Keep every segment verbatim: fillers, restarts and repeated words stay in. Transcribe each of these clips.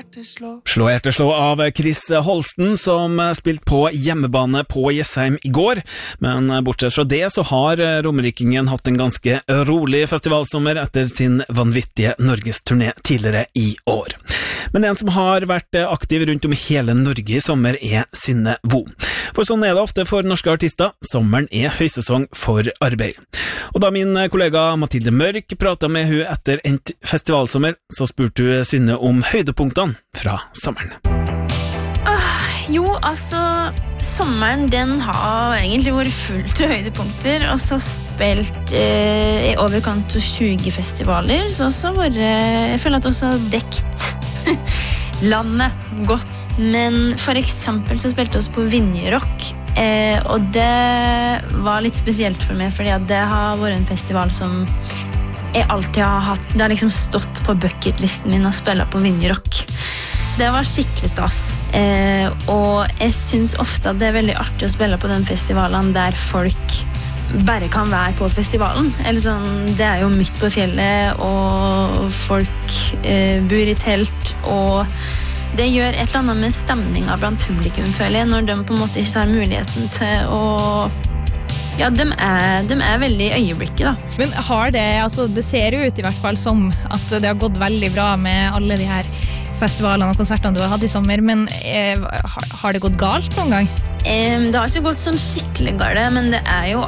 Slå hjerteslå av Chris Holsten, som spilte på hjemmebane på Jessheim i går. Men bortsett fra det så har romerikingen hatt en ganske rolig festivalsommer etter sin vanvittige Norgesturné tidligere i år. Men en som har vært aktiv rundt om i hele Norge i sommer er Synne Vo. For sånn er det ofte for norske artister, sommeren er høysesong for arbeid. Og da min kollega Mathilde Mørk pratet med hun etter en festivalsommer, så spurte hun Synne om høydepunktene fra sommeren. Ah, jo, altså, sommeren den har egentlig vært fullt av høydepunkter, og så har spilt eh, i overkant av tjue festivaler, så også har vært, jeg føler at også har dekt landet godt. Men for eksempel så spilte vi på Vinjerock, eh, og det var litt spesielt for meg, fordi at det har vært en festival som jeg alltid har hatt. Det har liksom stått på bucketlisten min å spille på Vinjerock. Det var skikkelig stas, eh, og jeg synes ofte at det er veldig artig å spille på den festivalen der folk bare kan være på festivalen. Eller sånn, det er jo midt på fjellet, og folk eh, bor i telt, og det gjør et eller annet med stemningen blant publikum, føler jeg, når de på en måte ikke har muligheten til å... Ja, de er, de er veldig i øyeblikket, da. Men har det, altså det ser jo ut i hvert fall som at det har gått veldig bra med alle de her festivalene og konsertene du har hatt i sommer, men eh, har det gått galt noen gang? Eh, det har ikke gått sånn skikkelig galt, men det er jo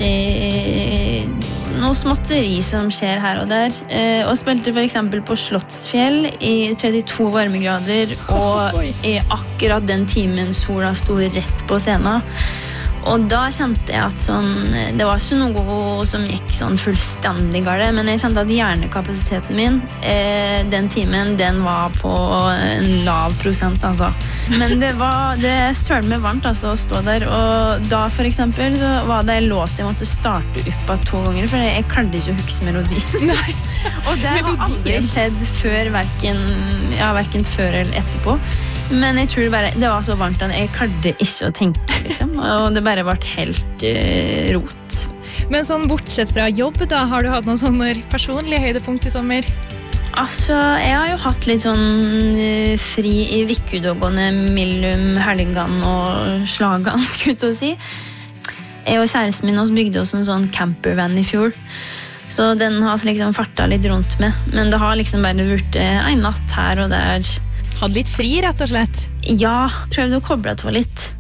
alltid noe småtteri som skjer her og der. Eh, og spilte for eksempel på Slottsfjell i trettito varmegrader, og i akkurat den timen sola sto rett på scenen. Og da kjente jeg at sånn, det var ikke noe som gikk sånn fullstendig galt, men jeg kjente at hjernekapasiteten min eh, den timen, den var på en lav prosent, altså. Men det var, det sølte meg varmt altså, å stå der, og da for eksempel så var det en låt jeg måtte starte opp av to ganger, for jeg klarte ikke å huske melodien. Nei. Og det har aldri skjedd før, hverken, ja, hverken før eller etterpå. Men jeg tror det, bare, det var så varmt at jeg klarte ikke å tenke, liksom. Og det bare ble helt uh, rot. Men sånn bortsett fra jobb da, har du hatt noen sånne personlige høydepunkt i sommer? Altså, jeg har jo hatt litt sånn uh, fri i vikkudogene mellom helgene og slagene, skulle jeg til å si. Jeg og kjæresten min også bygde oss en sånn campervan i fjor. Så den har liksom fartet litt rundt med. Men det har liksom bare vært en natt her og der. Hadde litt fri, rett og slett? Ja, prøvde å koble det på litt.